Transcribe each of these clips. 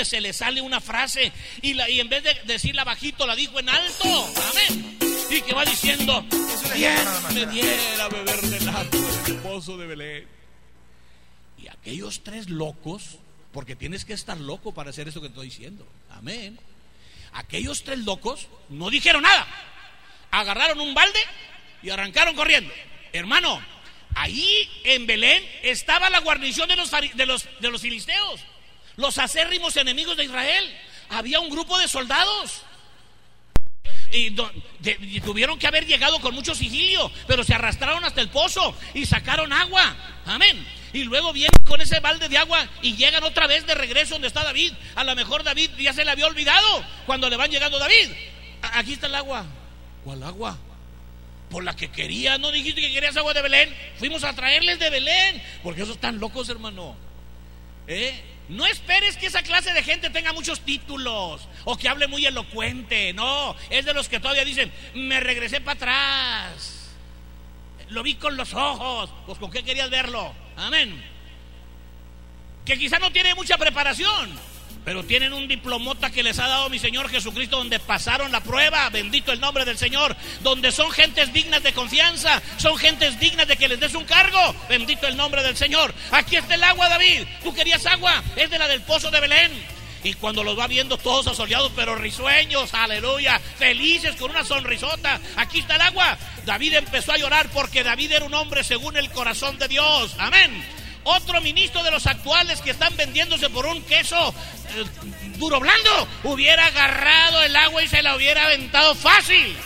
repente se le sale una frase y en vez de decirla bajito la dijo en alto. Amén. Y que va diciendo: bien me diera beber del agua del pozo de Belén. Y aquellos tres locos, porque tienes que estar loco para hacer eso que te estoy diciendo. Amén. Aquellos tres locos no dijeron nada. Agarraron un balde y arrancaron corriendo. Hermano, ahí en Belén estaba la guarnición de los filisteos, los acérrimos enemigos de Israel. Había un grupo de soldados y tuvieron que haber llegado con mucho sigilio, pero se arrastraron hasta el pozo y sacaron agua. Amén. Y luego vienen con ese balde de agua y llegan otra vez de regreso donde está David. A lo mejor David ya se le había olvidado cuando le van llegando. David, aquí está el agua. ¿Cuál agua? Por la que querías. ¿No dijiste que querías agua de Belén? Fuimos a traerles de Belén. Porque esos están locos, hermano. No esperes que esa clase de gente tenga muchos títulos o que hable muy elocuente. No, es de los que todavía dicen: me regresé para atrás, lo vi con los ojos. Pues ¿con qué querías verlo? Amén. Que quizá no tiene mucha preparación, pero tienen un diplomota que les ha dado mi Señor Jesucristo, donde pasaron la prueba. Bendito el nombre del Señor. Donde son gentes dignas de confianza, son gentes dignas de que les des un cargo. Bendito el nombre del Señor. Aquí está el agua, David. Tú querías agua, es de la del pozo de Belén. Y cuando los va viendo todos asoleados pero risueños, aleluya, felices, con una sonrisota: aquí está el agua. David empezó a llorar porque David era un hombre según el corazón de Dios. Amén. Otro ministro de los actuales que están vendiéndose por un queso duro blando hubiera agarrado el agua y se la hubiera aventado fácil.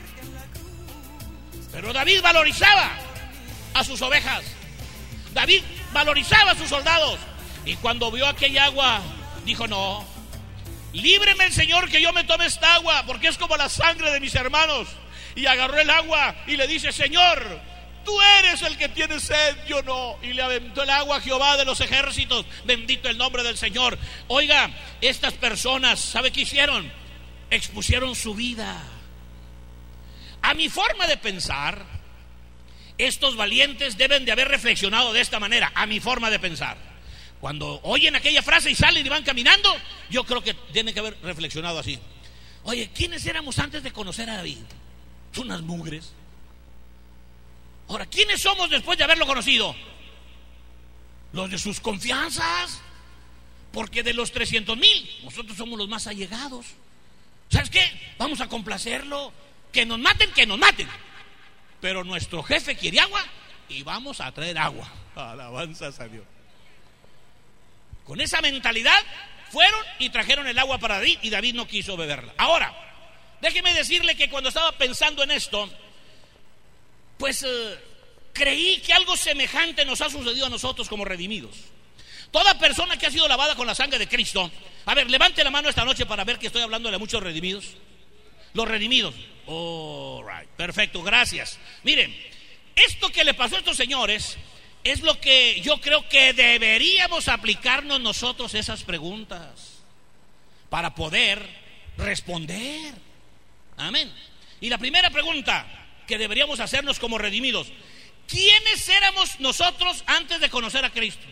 Pero David valorizaba a sus ovejas, David valorizaba a sus soldados. Y cuando vio aquella agua, dijo: no, líbreme el Señor que yo me tome esta agua, porque es como la sangre de mis hermanos. Y agarró el agua y le dice: Señor, tú eres el que tiene sed, yo no. Y le aventó el agua a Jehová de los ejércitos. Bendito el nombre del Señor. Oiga, estas personas, ¿sabe qué hicieron? Expusieron su vida. A mi forma de pensar, estos valientes deben de haber reflexionado de esta manera. A mi forma de pensar, cuando oyen aquella frase y salen y van caminando, yo creo que tienen que haber reflexionado así: oye, ¿quiénes éramos antes de conocer a David? Son unas mugres. Ahora, ¿quiénes somos después de haberlo conocido? Los de sus confianzas. Porque de los 300,000, nosotros somos los más allegados. ¿Sabes qué? Vamos a complacerlo. Que nos maten, que nos maten. Pero nuestro jefe quiere agua y vamos a traer agua. Alabanzas a Dios. Con esa mentalidad fueron y trajeron el agua para David, y David no quiso beberla. Ahora, déjeme decirle que cuando estaba pensando en esto, pues creí que algo semejante nos ha sucedido a nosotros como redimidos. Toda persona que ha sido lavada con la sangre de Cristo. A ver, levante la mano esta noche para ver que estoy hablando de muchos redimidos. Los redimidos. All right, perfecto, gracias. Miren, esto que le pasó a estos señores es lo que yo creo que deberíamos aplicarnos nosotros, esas preguntas, para poder responder. Amén. Y la primera pregunta que deberíamos hacernos como redimidos: ¿quiénes éramos nosotros antes de conocer a Cristo?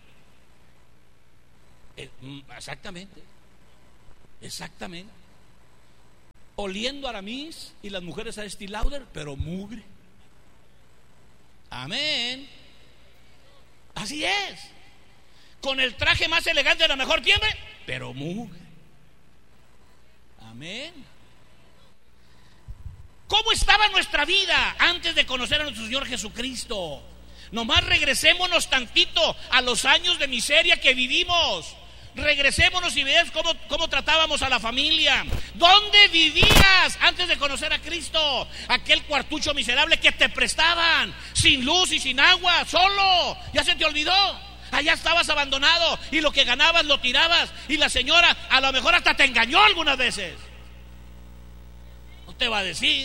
Exactamente. Oliendo a Aramis y las mujeres a Estée Lauder, pero mugre. Amén. Así es. Con el traje más elegante de la mejor tienda, pero mugre. Amén. ¿Cómo estaba nuestra vida antes de conocer a nuestro Señor Jesucristo? Nomás regresémonos tantito a los años de miseria que vivimos. Regresémonos y veas cómo tratábamos a la familia. ¿Dónde vivías antes de conocer a Cristo? Aquel cuartucho miserable que te prestaban, sin luz y sin agua, solo. ¿Ya se te olvidó? Allá estabas abandonado y lo que ganabas lo tirabas, y la señora a lo mejor hasta te engañó algunas veces. No te va a decir.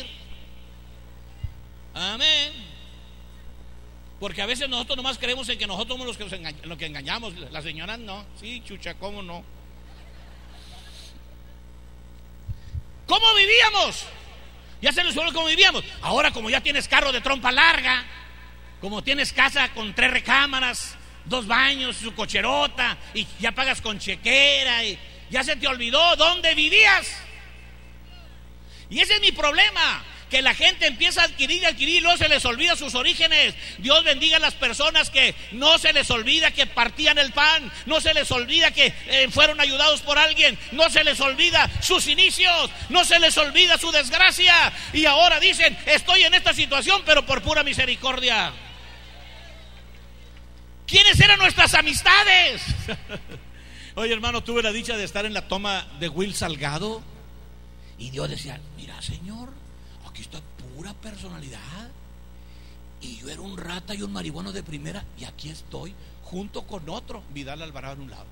Amén. Porque a veces nosotros nomás creemos en que nosotros somos los que engañamos. Las señoras no. Sí, chucha, ¿cómo no? ¿Cómo vivíamos? Ya se nos olvidó cómo vivíamos. Ahora, como ya tienes carro de trompa larga, como tienes casa con 3 recámaras, 2 baños, su cocherota, y ya pagas con chequera, y Ya se te olvidó dónde vivías. Y ese es mi problema, que la gente empieza a adquirir y luego se les olvida sus orígenes. Dios bendiga a las personas que no se les olvida que partían el pan, no se les olvida que fueron ayudados por alguien, no se les olvida sus inicios, no se les olvida su desgracia, y ahora dicen: estoy en esta situación, pero por pura misericordia. ¿Quiénes eran nuestras amistades? Oye, hermano, tuve la dicha de estar en la toma de Will Salgado, y Dios decía: mira, Señor, aquí está pura personalidad, y yo era un rata y un marihuano de primera, y aquí estoy junto con otro, Vidal Alvarado, en un lado.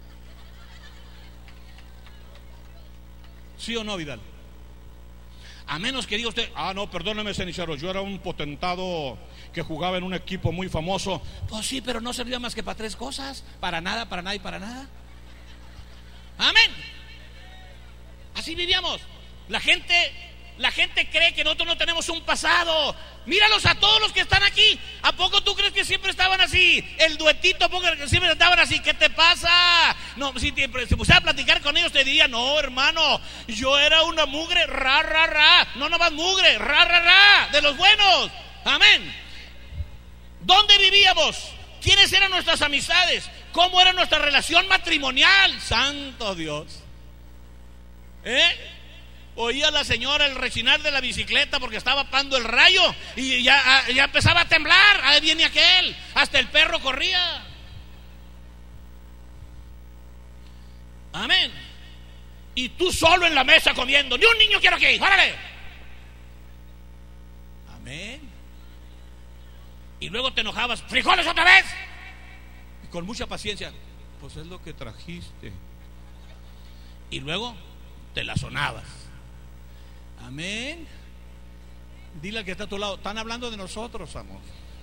¿Sí o no, Vidal? A menos que diga usted: no, perdóneme, cenicero, yo era un potentado que jugaba en un equipo muy famoso. Pues sí, pero no servía más que para 3 cosas: para nada, para nada y para nada. Amén. Así vivíamos. La gente cree que nosotros no tenemos un pasado. Míralos a todos los que están aquí. ¿A poco tú crees que siempre estaban así? El duetito, ¿a poco que siempre estaban así? ¿Qué te pasa? No, si pusiera a platicar con ellos te diría: no, hermano, yo era una mugre, ra, ra, ra. No, nomás mugre, ra, ra, ra, de los buenos. Amén. ¿Dónde vivíamos? ¿Quiénes eran nuestras amistades? ¿Cómo era nuestra relación matrimonial? Santo Dios. Oía la señora el rechinar de la bicicleta porque estaba pando el rayo, y ya empezaba a temblar. Ahí viene aquel, hasta el perro corría. Amén. Y tú solo en la mesa comiendo: ni un niño quiero aquí, órale. Amén. Y luego te enojabas: frijoles otra vez. Y con mucha paciencia: pues es lo que trajiste. Y luego te la sonabas. Amén. Dile al que está a tu lado: están hablando de nosotros, amor.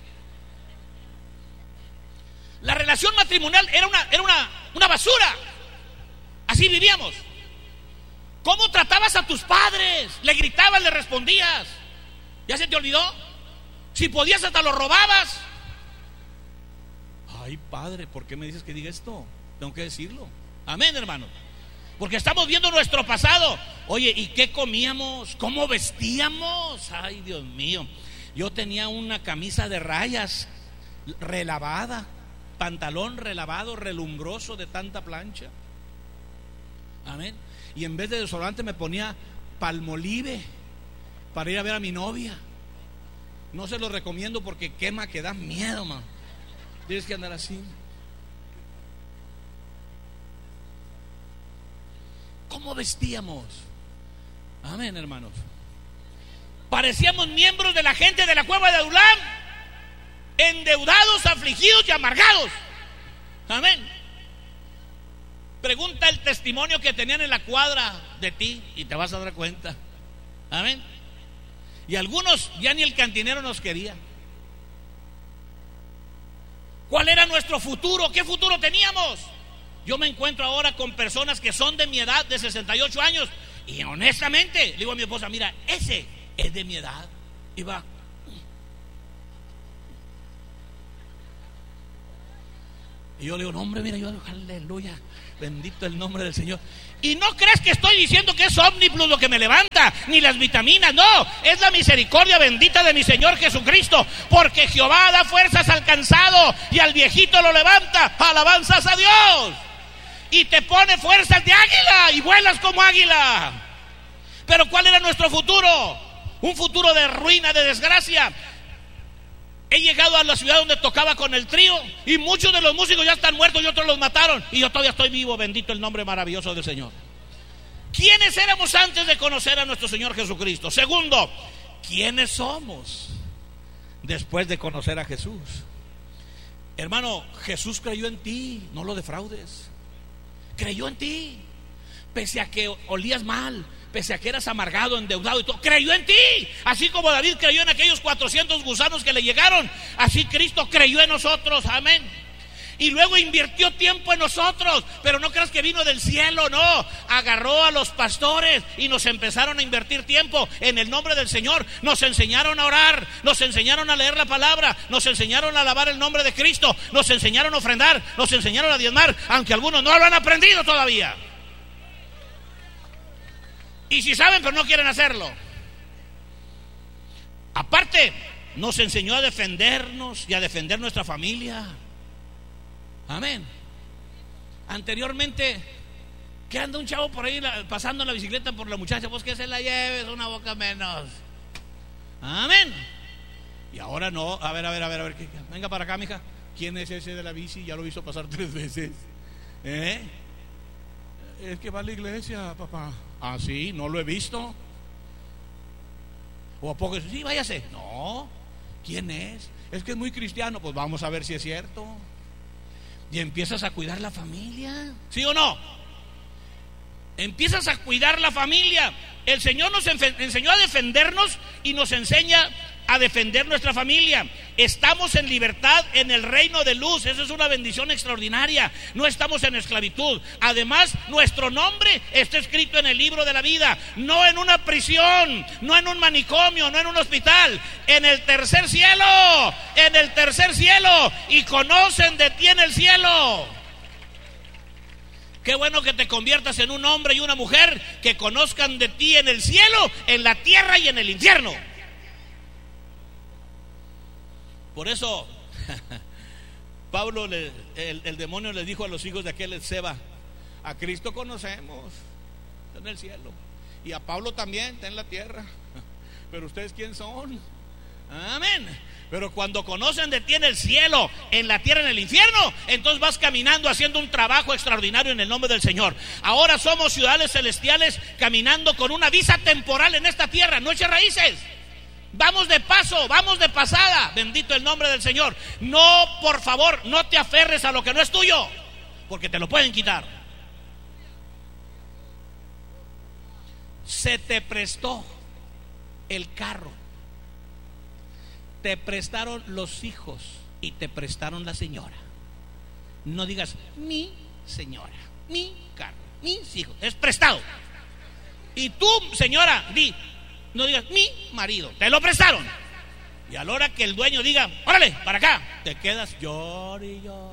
La relación matrimonial era una basura. Así vivíamos. ¿Cómo tratabas a tus padres? Le gritabas, le respondías. ¿Ya se te olvidó? Si podías hasta lo robabas. Ay, padre, ¿por qué me dices que diga esto? Tengo que decirlo. Amén, hermano. Porque estamos viendo nuestro pasado. Oye, ¿y qué comíamos? ¿Cómo vestíamos? Ay, Dios mío. Yo tenía una camisa de rayas relavada, pantalón relavado, relumbroso de tanta plancha. Amén. Y en vez de desodorante me ponía Palmolive para ir a ver a mi novia. No se lo recomiendo porque quema, que da miedo, man. Tienes que andar así. ¿Cómo vestíamos? Amén, hermanos. Parecíamos miembros de la gente de la cueva de Adulam, endeudados, afligidos y amargados. Amén. Pregunta el testimonio que tenían en la cuadra de ti y te vas a dar cuenta. Amén. Y algunos ya ni el cantinero nos quería. ¿Cuál era nuestro futuro? ¿Qué futuro teníamos? Yo me encuentro ahora con personas que son de mi edad, de 68 años, y honestamente le digo a mi esposa: mira, ese es de mi edad. Y va. Y yo le digo: no, hombre, mira, yo, aleluya, bendito el nombre del Señor. Y no crees que estoy diciendo que es Omniplus lo que me levanta, ni las vitaminas, no, es la misericordia bendita de mi Señor Jesucristo, porque Jehová da fuerzas al cansado y al viejito lo levanta. Alabanzas a Dios. Y te pone fuerzas de águila y vuelas como águila. Pero ¿cuál era nuestro futuro? Un futuro de ruina, de desgracia. He llegado a la ciudad donde tocaba con el trío y muchos de los músicos ya están muertos y otros los mataron, y yo todavía estoy vivo. Bendito el nombre maravilloso del Señor. ¿Quiénes éramos antes de conocer a nuestro Señor Jesucristo? Segundo, ¿quiénes somos después de conocer a Jesús? Hermano, Jesús creyó en ti, no lo defraudes. Creyó en ti, pese a que olías mal, pese a que eras amargado, endeudado y todo, creyó en ti. Así como David creyó en aquellos 400 gusanos que le llegaron, así Cristo creyó en nosotros. Amén. Y luego invirtió tiempo en nosotros. Pero no creas que vino del cielo, no. Agarró a los pastores y nos empezaron a invertir tiempo en el nombre del Señor. Nos enseñaron a orar, nos enseñaron a leer la palabra, nos enseñaron a alabar el nombre de Cristo, nos enseñaron a ofrendar, nos enseñaron a diezmar, aunque algunos no lo han aprendido todavía. Y si saben, pero no quieren hacerlo. Aparte, nos enseñó a defendernos y a defender nuestra familia. Amén. Anteriormente, que anda un chavo por ahí pasando la bicicleta por la muchacha, pues que se la lleves, una boca menos. Amén. Y ahora no. A ver, venga para acá, mija. ¿Quién es ese de la bici? Ya lo he visto pasar 3 veces. Es que va a la iglesia, papá. Ah, sí, no lo he visto. ¿O a poco? Sí, váyase. No. ¿Quién es? Es que es muy cristiano. Pues vamos a ver si es cierto. Y empiezas a cuidar la familia. ¿Sí o no? Empiezas a cuidar la familia. El Señor nos enseñó a defendernos y nos enseña a defender nuestra familia. Estamos en libertad en el reino de luz. Eso es una bendición extraordinaria. No estamos en esclavitud. Además, nuestro nombre está escrito en el libro de la vida. No en una prisión, no en un manicomio, no en un hospital. En el tercer cielo. En el tercer cielo. Y conocen de ti en el cielo. Qué bueno que te conviertas en un hombre y una mujer que conozcan de ti en el cielo, en la tierra y en el infierno. Por eso Pablo, el demonio les dijo a los hijos de aquel Seba: a Cristo conocemos, está en el cielo, y a Pablo también está en la tierra, pero ustedes ¿quién son? Amén. Pero cuando conocen de ti en el cielo, en la tierra, en el infierno, entonces vas caminando haciendo un trabajo extraordinario en el nombre del Señor. Ahora somos ciudades celestiales caminando con una visa temporal en esta tierra, no eches raíces. Vamos de paso, vamos de pasada. Bendito el nombre del Señor. No, por favor, no te aferres a lo que no es tuyo, porque te lo pueden quitar. Se te prestó el carro, te prestaron los hijos y te prestaron la señora. No digas mi señora, mi carro, mis hijos. Es prestado. Y tú, señora, no digas mi marido, te lo prestaron. Y a la hora que el dueño diga órale, para acá, te quedas llor y llor.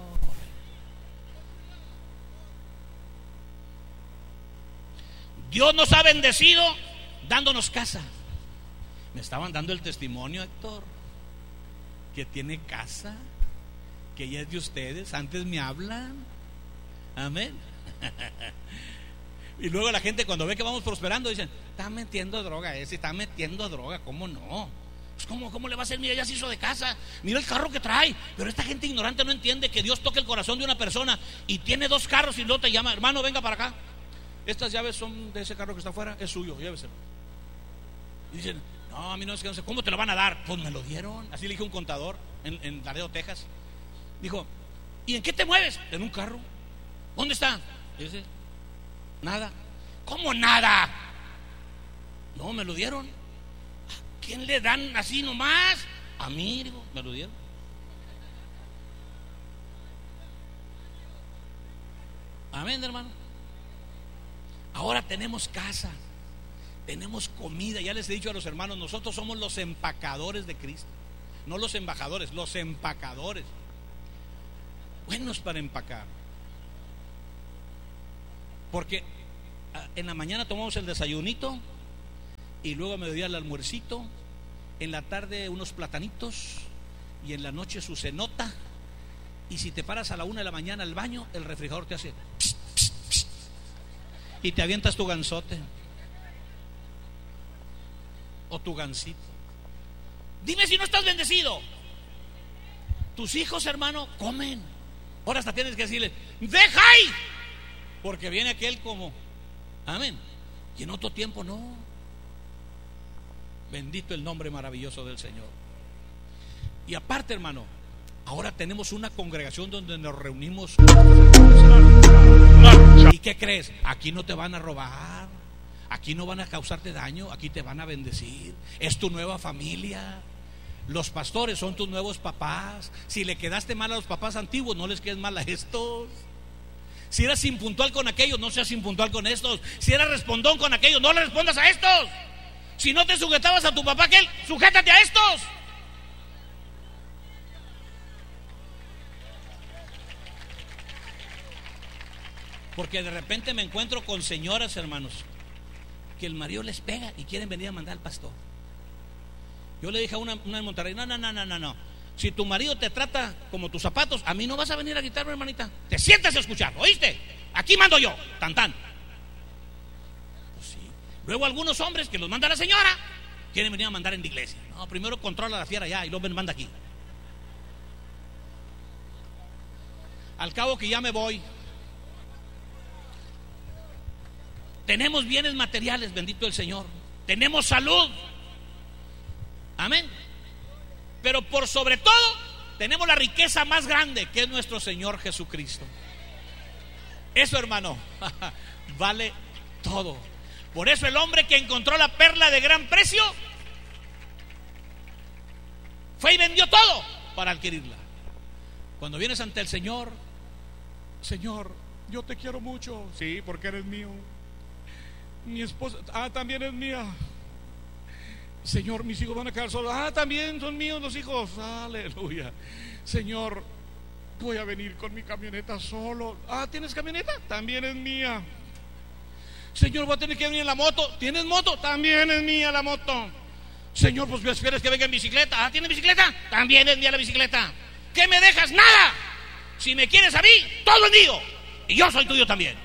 Dios nos ha bendecido dándonos casa. Me estaban dando el testimonio, Héctor, que tiene casa, que ya es de ustedes. Antes me hablan. Amén. Y luego la gente, cuando ve que vamos prosperando, dicen: está metiendo droga ese, está metiendo droga. ¿Cómo no? Pues ¿cómo le va a hacer? Mira, ya se hizo de casa, mira el carro que trae. Pero esta gente ignorante no entiende que Dios toca el corazón de una persona y tiene 2 carros y luego te llama: hermano, venga para acá, estas llaves son de ese carro que está afuera, es suyo, lléveselo. Y dicen: no, a mí no es que no sé. ¿Cómo te lo van a dar? Pues me lo dieron. Así le dije a un contador en Laredo, Texas. Dijo: ¿y en qué te mueves? En un carro. ¿Dónde está? Y dice: nada. ¿Cómo nada? No, me lo dieron. ¿A quién le dan así nomás? A mí, digo, me lo dieron. Amén, hermano. Ahora tenemos casa, tenemos comida. Ya les he dicho a los hermanos, nosotros somos los empacadores de Cristo. No los embajadores, los empacadores. Buenos para empacar. Porque en la mañana tomamos el desayunito, y luego a mediodía el almuercito, en la tarde unos platanitos, y en la noche su cenota. Y si te paras a la 1 de la mañana al baño, el refrigerador te hace pss, pss, pss, y te avientas tu gansote o tu gansito. Dime si no estás bendecido. Tus hijos, hermano, comen. Ahora hasta tienes que decirles: deja ahí, porque viene aquel como, amén. Y en otro tiempo no. Bendito el nombre maravilloso del Señor. Y aparte, hermano, ahora tenemos una congregación donde nos reunimos. ¿Y qué crees? Aquí no te van a robar, aquí no van a causarte daño, aquí te van a bendecir. Es tu nueva familia. Los pastores son tus nuevos papás. Si le quedaste mal a los papás antiguos, no les quedes mal a estos. Si eras impuntual con aquellos, no seas impuntual con estos. Si eras respondón con aquellos, no le respondas a estos. Si no te sujetabas a tu papá aquel, sujétate a estos. Porque de repente me encuentro con señoras, hermanos, que el marido les pega y quieren venir a mandar al pastor. Yo le dije a una en Monterrey: no. Si tu marido te trata como tus zapatos, a mí no vas a venir a gritarme, hermanita. Te sientas a escuchar, ¿oíste? Aquí mando yo, tan. Pues sí. Luego algunos hombres que los manda la señora quieren venir a mandar en la iglesia. No, primero controla la fiera allá y luego me manda aquí. Al cabo que ya me voy. Tenemos bienes materiales, bendito el Señor. Tenemos salud. Amén. Pero por sobre todo tenemos la riqueza más grande, que es nuestro Señor Jesucristo. Eso, hermano, vale todo. Por eso el hombre que encontró la perla de gran precio fue y vendió todo para adquirirla. Cuando vienes ante el Señor: Señor, yo te quiero mucho. Sí, porque eres mío. Mi esposa, también es mía. Señor, mis hijos van a quedar solos. También son míos los hijos. Aleluya. Señor, voy a venir con mi camioneta solo. ¿Tienes camioneta? También es mía. Señor, voy a tener que venir en la moto. ¿Tienes moto? También es mía la moto. Señor, pues esperes que venga en bicicleta. ¿Tienes bicicleta? También es mía la bicicleta. ¿Qué me dejas? Nada. Si me quieres a mí, todo es mío. Y yo soy tuyo también.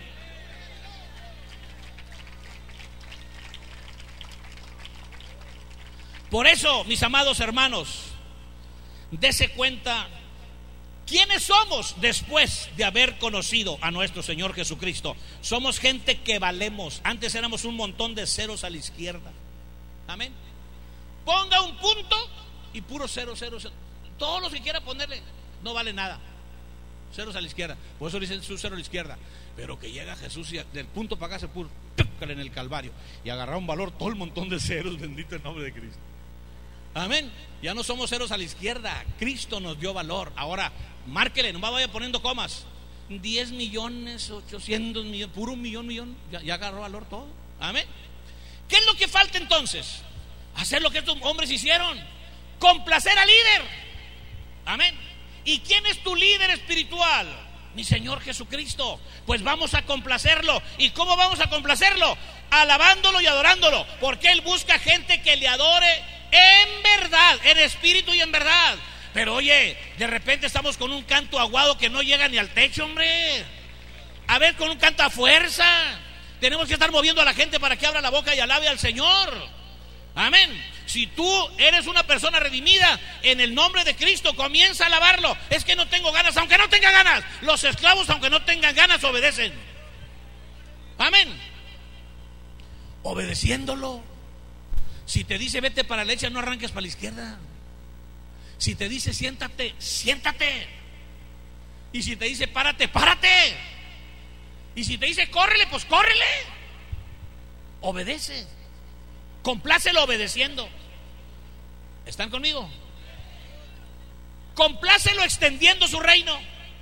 Por eso, mis amados hermanos, dése cuenta quiénes somos después de haber conocido a nuestro Señor Jesucristo. Somos gente que valemos. Antes éramos un montón de ceros a la izquierda. Amén. Ponga un punto y puro cero. Todos los que quiera ponerle no vale nada. Ceros a la izquierda. Por eso dicen su cero a la izquierda. Pero que llega Jesús y del punto para acá se puso en el Calvario y agarrar un valor todo el montón de ceros. Bendito el nombre de Cristo. Amén. Ya no somos ceros a la izquierda. Cristo nos dio valor. Ahora, márquele, no vaya poniendo comas. 10 millones, 800 millones, puro millón. Ya agarró valor todo. Amén. ¿Qué es lo que falta entonces? Hacer lo que estos hombres hicieron: complacer al líder. Amén. ¿Y quién es tu líder espiritual? Mi Señor Jesucristo. Pues vamos a complacerlo. ¿Y cómo vamos a complacerlo? Alabándolo y adorándolo. Porque Él busca gente que le adore en verdad, en espíritu y en verdad. Pero oye, de repente estamos con un canto aguado que no llega ni al techo, hombre. A ver, con un canto a fuerza. Tenemos que estar moviendo a la gente para que abra la boca y alabe al Señor. Amén. Si tú eres una persona redimida, en el nombre de Cristo comienza a alabarlo. Es que no tengo ganas, aunque no tenga ganas. Los esclavos, aunque no tengan ganas, obedecen. Amén. Obedeciéndolo. Si te dice vete para la derecha, no arranques para la izquierda. Si te dice siéntate, siéntate. Y si te dice párate, párate. Y si te dice córrele, pues córrele. Obedece. Complácelo obedeciendo. ¿Están conmigo? Complácelo extendiendo su reino.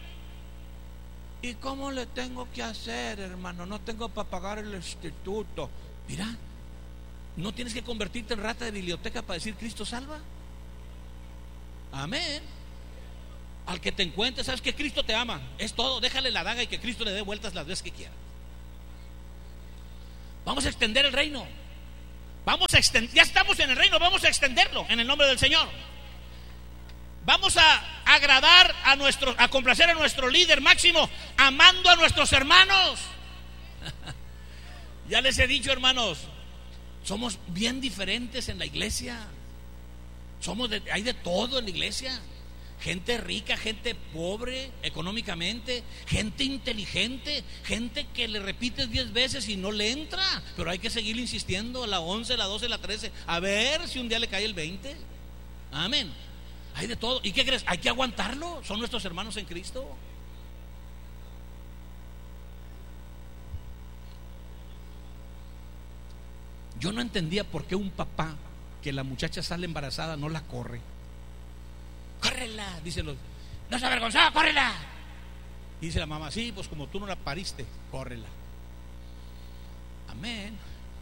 ¿Y cómo le tengo que hacer, hermano? No tengo para pagar el instituto. Mira, no tienes que convertirte en rata de biblioteca para decir Cristo salva. Amén. Al que te encuentres, sabes que Cristo te ama. Es todo, déjale la daga y que Cristo le dé vueltas las veces que quiera. Vamos a extender el reino. Vamos a extender, ya estamos en el reino, vamos a extenderlo en el nombre del Señor. Vamos a agradar a complacer a nuestro líder máximo, amando a nuestros hermanos. Ya les he dicho, hermanos, somos bien diferentes en la iglesia. Hay de todo en la iglesia. Gente rica, gente pobre económicamente, gente inteligente, gente que le repites 10 veces y no le entra, pero hay que seguir insistiendo, la 11, la 12, la 13, a ver si un día le cae el 20. Amén. Hay de todo. ¿Y qué crees? Hay que aguantarlo. Son nuestros hermanos en Cristo. Yo no entendía por qué un papá que la muchacha sale embarazada no la corre. Córrela, dicen los, no se avergonzaba, córrela. Y dice la mamá, sí, pues como tú no la pariste, córrela. Amén.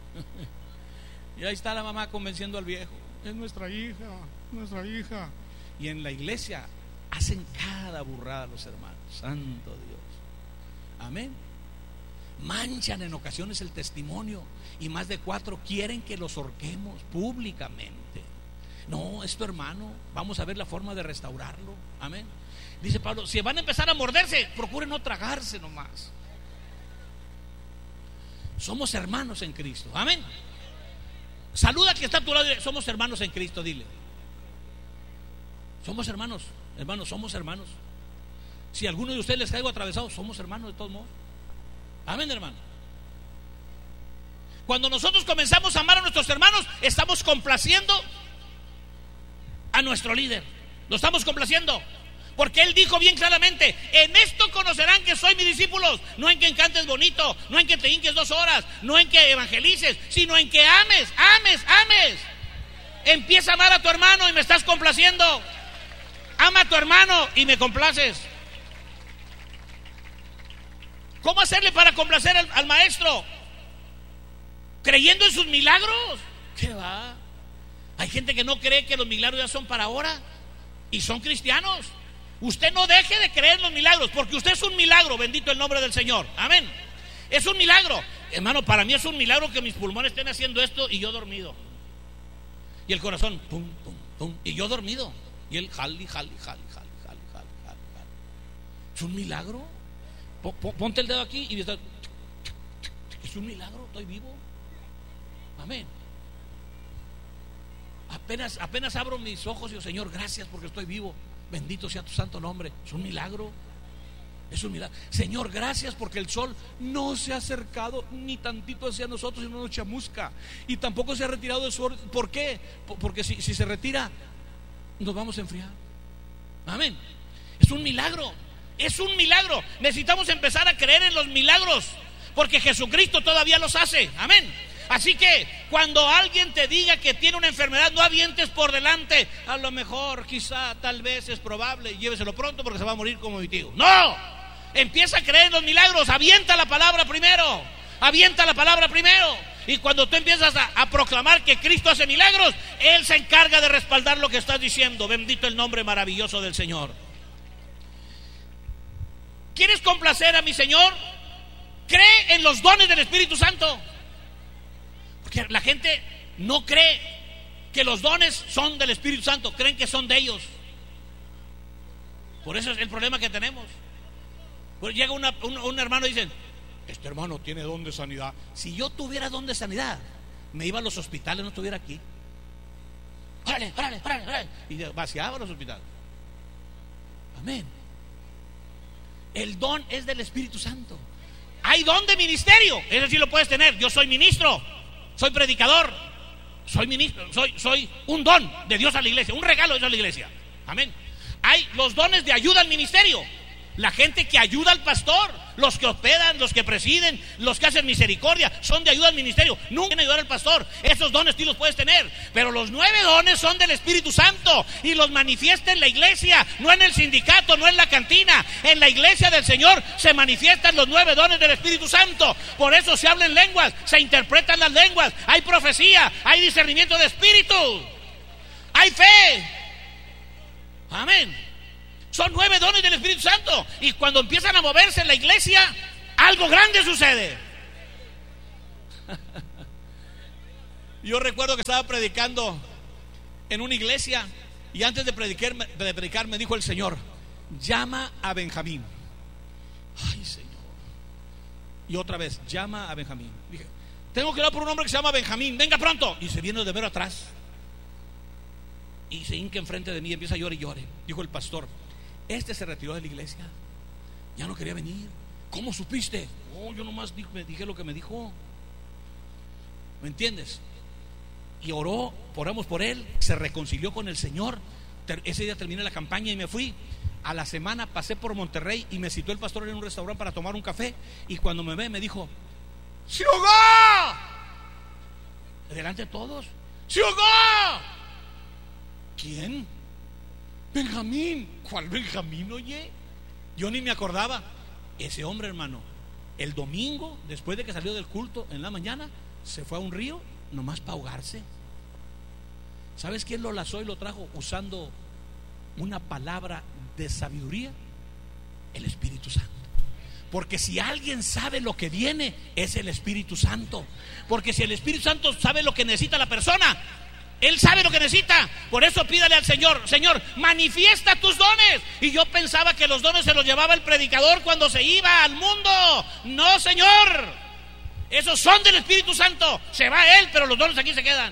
Y ahí está la mamá convenciendo al viejo, es nuestra hija. Y en la iglesia hacen cada burrada los hermanos. Santo Dios. Amén. manchan en ocasiones el testimonio, y más de 4 quieren que los ahorquemos públicamente. No, es tu hermano, vamos a ver la forma de restaurarlo. Amén. Dice Pablo, si van a empezar a morderse, procuren no tragarse nomás. Somos hermanos en Cristo. Amén. Saluda que está a tu lado, dile, somos hermanos en Cristo, dile. Somos hermanos, hermanos, somos hermanos. Si a alguno de ustedes les caigo atravesado, somos hermanos de todos modos. Amén, hermano. Cuando nosotros comenzamos a amar a nuestros hermanos, estamos complaciendo a nuestro líder. Lo estamos complaciendo, porque él dijo bien claramente: en esto conocerán que soy mis discípulos, no en que cantes bonito, no en que te hinques 2 horas, no en que evangelices, sino en que ames. Empieza a amar a tu hermano y me estás complaciendo. Ama a tu hermano y me complaces. ¿Cómo hacerle para complacer al maestro? ¿Creyendo en sus milagros? ¿Qué va? Hay gente que no cree que los milagros ya son para ahora, y son cristianos. Usted no deje de creer en los milagros, porque usted es un milagro, bendito el nombre del Señor. Amén. Es un milagro. Hermano, para mí es un milagro que mis pulmones estén haciendo esto y yo dormido. Y el corazón, pum, pum, pum, y yo dormido. Y él jali. Es un milagro. Ponte el dedo aquí y está. Es un milagro, estoy vivo. Amén. Apenas abro mis ojos y digo: Señor, gracias porque estoy vivo. Bendito sea tu santo nombre. Es un milagro. Es un milagro. Señor, gracias porque el sol no se ha acercado ni tantito hacia nosotros y no nos chamusca, y tampoco se ha retirado del sol. ¿Por qué? Porque si se retira, nos vamos a enfriar. Amén. Es un milagro. Es un milagro. Necesitamos empezar a creer en los milagros, porque Jesucristo todavía los hace. Amén. Así que cuando alguien te diga que tiene una enfermedad, no avientes por delante: a lo mejor, quizá, tal vez, es probable, lléveselo pronto porque se va a morir como mi tío. No, empieza a creer en los milagros. Avienta la palabra primero. Y cuando tú empiezas a proclamar que Cristo hace milagros, Él se encarga de respaldar lo que estás diciendo. Bendito el nombre maravilloso del Señor. ¿Quieres complacer a mi Señor? Cree en los dones del Espíritu Santo. Porque la gente no cree que los dones son del Espíritu Santo, creen que son de ellos. Por eso es el problema que tenemos. Pues llega un hermano y dicen: este hermano tiene don de sanidad. Si yo tuviera don de sanidad, me iba a los hospitales, no estuviera aquí. ¡Órale! Y vaciaba los hospitales. Amén. El don es del Espíritu Santo. Hay don de ministerio, es decir, lo puedes tener. Yo soy ministro, soy predicador, soy ministro, soy un don de Dios a la iglesia, un regalo de Dios a la iglesia. Amén. Hay los dones de ayuda al ministerio. La gente que ayuda al pastor, los que hospedan, los que presiden, los que hacen misericordia, son de ayuda al ministerio. Nunca van a ayudar al pastor. Esos dones sí los puedes tener, pero los 9 dones son del Espíritu Santo y los manifiesta en la iglesia, no en el sindicato, no en la cantina. En la iglesia del Señor se manifiestan los 9 dones del Espíritu Santo. Por eso se hablan lenguas, se interpretan las lenguas, hay profecía, hay discernimiento de espíritu, hay fe. Amén. Son 9 dones del Espíritu Santo, y cuando empiezan a moverse en la iglesia, algo grande sucede. Yo recuerdo que estaba predicando en una iglesia, y antes de predicar me dijo el Señor: llama a Benjamín. Ay, Señor. Y otra vez: llama a Benjamín. Dije: tengo que hablar por un hombre que se llama Benjamín, venga pronto. Y se viene de ver atrás y se hinca enfrente de mí y empieza a llorar y llore. Dijo el pastor: este se retiró de la iglesia, ya no quería venir. ¿Cómo supiste? Oh, yo nomás dije lo que me dijo. ¿Me entiendes? Y oramos por él, se reconcilió con el Señor. Ese día terminé la campaña y me fui. A la semana pasé por Monterrey y me citó el pastor en un restaurante para tomar un café. Y cuando me ve me dijo: ¡se ahogó! Delante de todos: ¡se ahogó! ¿Quién? Benjamín. ¿Cuál Benjamín, oye? Yo ni me acordaba. Ese hombre, hermano, el domingo, después de que salió del culto en la mañana, se fue a un río nomás para ahogarse. ¿Sabes quién lo lazó y lo trajo? Usando una palabra de sabiduría: el Espíritu Santo. Porque si alguien sabe lo que viene, es el Espíritu Santo. Porque si el Espíritu Santo sabe lo que necesita la persona, Él sabe lo que necesita. Por eso pídale al Señor: Señor, manifiesta tus dones. Y yo pensaba que los dones se los llevaba el predicador cuando se iba al mundo. No, Señor, esos son del Espíritu Santo. Se va Él, pero los dones aquí se quedan.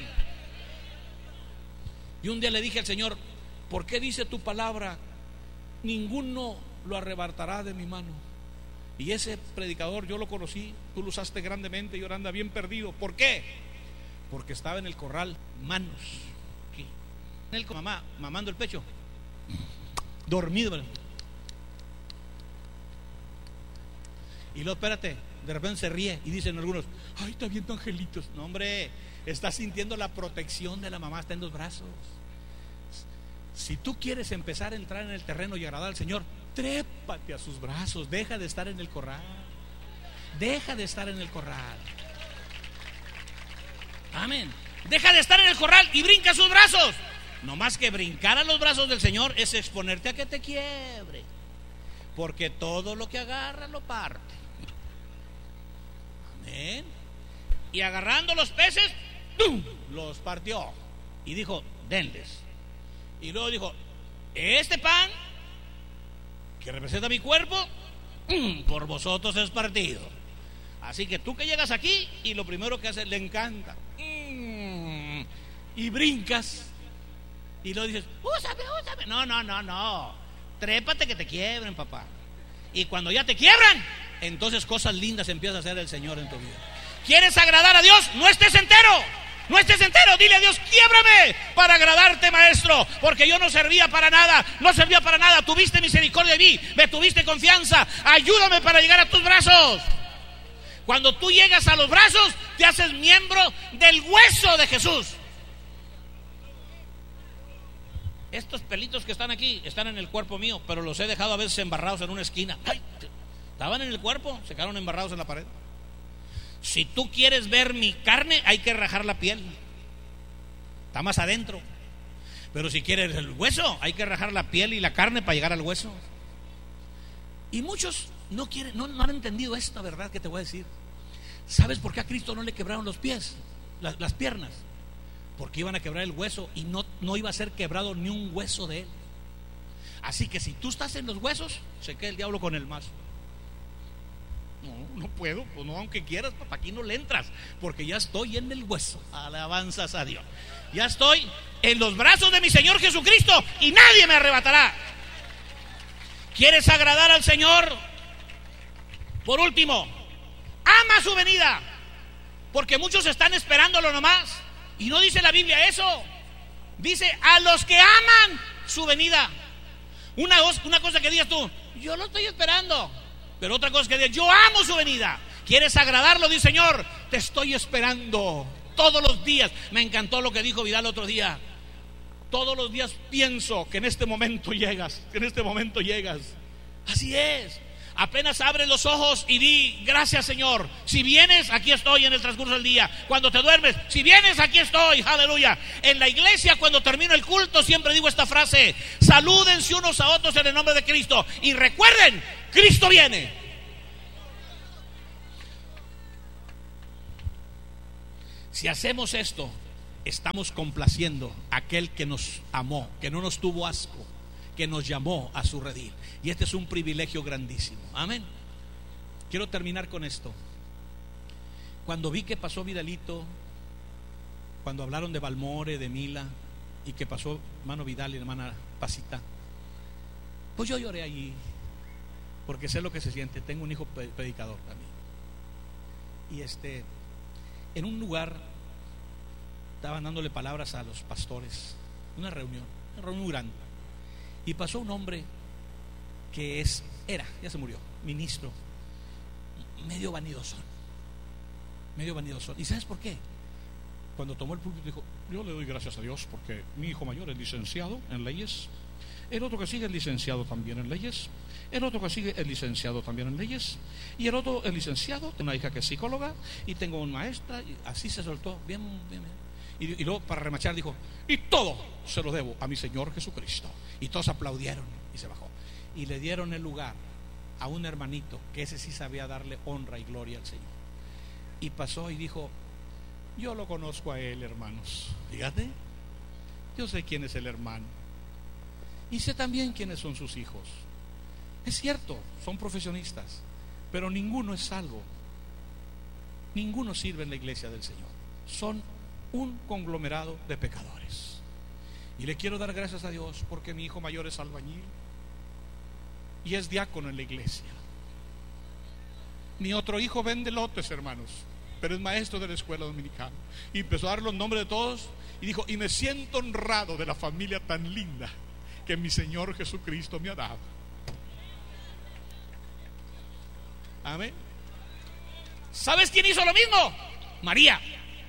Y un día le dije al Señor: ¿por qué dice tu palabra, ninguno lo arrebatará de mi mano? Y ese predicador yo lo conocí, tú lo usaste grandemente y ahora anda bien perdido. ¿Por qué? Porque estaba en el corral, manos aquí, en el mamá, mamando el pecho, dormido, ¿verdad? Y luego espérate, de repente se ríe y dicen algunos: ay, está viendo angelitos. No, hombre, está sintiendo la protección de la mamá, está en los brazos. Si tú quieres empezar a entrar en el terreno y agradar al Señor, trépate a sus brazos. Deja de estar en el corral. Deja de estar en el corral. Amén. Deja de estar en el corral y brinca a sus brazos. No más que brincar a los brazos del Señor es exponerte a que te quiebre. Porque todo lo que agarra lo parte. Amén. Y agarrando los peces, ¡tum!, los partió. Y dijo: denles. Y luego dijo: este pan que representa mi cuerpo, por vosotros es partido. Así que tú que llegas aquí y lo primero que haces, le encanta, y brincas, y luego dices: úsame. No, trépate que te quiebren, papá. Y cuando ya te quiebran, entonces cosas lindas empieza a hacer el Señor en tu vida. ¿Quieres agradar a Dios? No estés entero. No estés entero, dile a Dios: quiébrame para agradarte, maestro, porque yo no servía para nada, tuviste misericordia de mí, me tuviste confianza, ayúdame para llegar a tus brazos. Cuando tú llegas a los brazos, te haces miembro del hueso de Jesús. Estos pelitos que están aquí están en el cuerpo mío, pero los he dejado a veces embarrados en una esquina. ¡Ay! Estaban en el cuerpo, se quedaron embarrados en la pared. Si tú quieres ver mi carne, hay que rajar la piel, está más adentro. Pero si quieres el hueso, hay que rajar la piel y la carne para llegar al hueso. Y muchos no quieren, no han entendido esta verdad que te voy a decir. ¿Sabes por qué a Cristo no le quebraron los pies, las piernas? Porque iban a quebrar el hueso y no iba a ser quebrado ni un hueso de Él. Así que si tú estás en los huesos, se queda el diablo con el mazo. No puedo, pues no, aunque quieras, papá, aquí no le entras, porque ya estoy en el hueso. Alabanzas a Dios. Ya estoy en los brazos de mi Señor Jesucristo y nadie me arrebatará. ¿Quieres agradar al Señor? Por último, ama su venida, porque muchos están esperándolo nomás. Y no dice la Biblia eso. Dice: a los que aman su venida. Una cosa que digas tú: yo lo estoy esperando. Pero otra cosa que digas: yo amo su venida. ¿Quieres agradarlo? Dice: Señor, te estoy esperando todos los días. Me encantó lo que dijo Vidal otro día. Todos los días pienso que en este momento llegas, Así es. Apenas abres los ojos y di: gracias, Señor. Si vienes, aquí estoy en el transcurso del día. Cuando te duermes, si vienes, aquí estoy. Aleluya. En la iglesia, cuando termino el culto, siempre digo esta frase: salúdense unos a otros en el nombre de Cristo. Y recuerden, Cristo viene. Si hacemos esto, estamos complaciendo a aquel que nos amó, que no nos tuvo asco, que nos llamó a su redil. Y este es un privilegio grandísimo. Amén. Quiero terminar con esto. Cuando vi que pasó Vidalito, cuando hablaron de Balmore, de Mila, y que pasó hermano Vidal y hermana Pasita, pues yo lloré allí, porque sé lo que se siente. Tengo un hijo predicador también. Y en un lugar estaban dándole palabras a los pastores, una reunión muy grande. Y pasó un hombre que ya se murió, ministro, medio vanidosón. ¿Y sabes por qué? Cuando tomó el púlpito dijo: yo le doy gracias a Dios porque mi hijo mayor es licenciado en leyes, el otro que sigue es licenciado también en leyes, el otro que sigue es licenciado también en leyes, y el otro es licenciado, tengo una hija que es psicóloga, y tengo una maestra, y así se soltó, bien. Y luego, para remachar, dijo: y todo se lo debo a mi Señor Jesucristo. Y todos aplaudieron y se bajó. Y le dieron el lugar a un hermanito que ese sí sabía darle honra y gloria al Señor. Y pasó y dijo: yo lo conozco a él, hermanos. Fíjate, yo sé quién es el hermano y sé también quiénes son sus hijos. Es cierto, son profesionistas, pero ninguno es salvo. Ninguno sirve en la iglesia del Señor. Son un conglomerado de pecadores. Y le quiero dar gracias a Dios porque mi hijo mayor es albañil y es diácono en la iglesia. Mi otro hijo vende lotes, hermanos, pero es maestro de la escuela dominical. Y empezó a dar los nombres de todos y dijo: y me siento honrado de la familia tan linda que mi Señor Jesucristo me ha dado. Amén. ¿Sabes quién hizo lo mismo? María.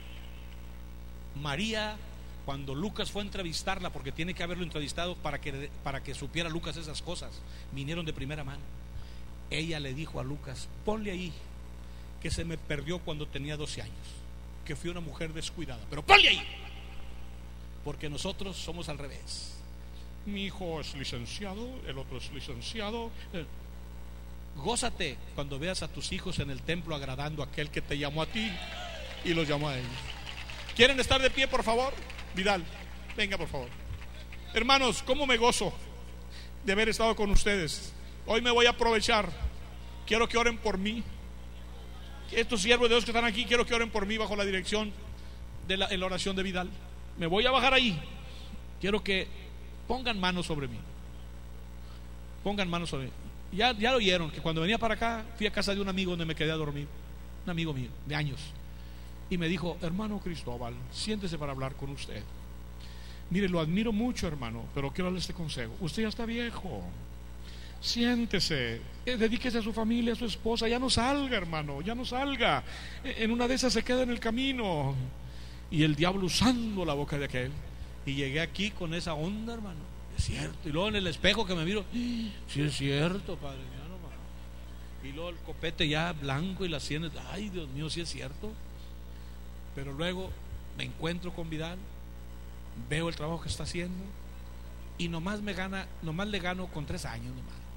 María, cuando Lucas fue a entrevistarla, porque tiene que haberlo entrevistado para que supiera Lucas esas cosas, vinieron de primera mano. Ella le dijo a Lucas: ponle ahí que se me perdió cuando tenía 12 años, que fui una mujer descuidada, pero ponle ahí, porque nosotros somos al revés. Mi hijo es licenciado, el otro es licenciado. Gózate cuando veas a tus hijos en el templo agradando a aquel que te llamó a ti y los llamó a ellos. ¿Quieren estar de pie, por favor? Vidal, venga, por favor. Hermanos, cómo me gozo de haber estado con ustedes. Hoy me voy a aprovechar. Quiero que oren por mí. Estos siervos de Dios que están aquí, quiero que oren por mí bajo la dirección de la oración de Vidal. Me voy a bajar ahí. Quiero que pongan manos sobre mí. Pongan manos sobre mí. Ya lo oyeron, que cuando venía para acá fui a casa de un amigo donde me quedé a dormir. Un amigo mío de años. Y me dijo: hermano Cristóbal, siéntese para hablar con usted. Mire, lo admiro mucho, hermano, pero quiero darle este consejo. Usted ya está viejo. Siéntese, dedíquese a su familia, a su esposa. Ya no salga, hermano, ya no salga. En una de esas se queda en el camino. Y el diablo usando la boca de aquel. Y llegué aquí con esa onda, hermano. Es cierto. Y luego en el espejo que me miro: sí es cierto, padre. Y luego el copete ya blanco y las sienes. Ay, Dios mío, sí es cierto. Pero luego me encuentro con Vidal, veo el trabajo que está haciendo y nomás le gano con 3 años nomás.